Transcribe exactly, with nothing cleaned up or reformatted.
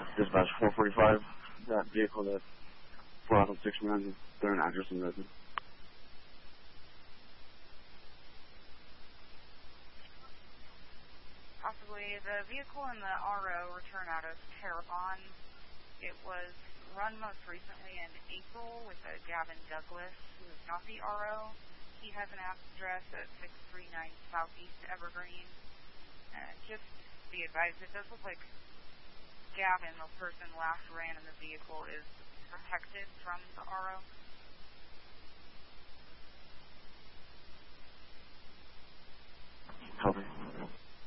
Dispatch four forty-five, that vehicle that brought up six men, they're an address in Redmond. Possibly the vehicle in the R O return out of Terrebonne. It was run most recently in April with a Gavin Douglas, who is not the R O. He has an address at six three nine Southeast Evergreen. Uh, just be advised, it does look like Gavin, the person last ran in the vehicle, is protected from the R O. Copy.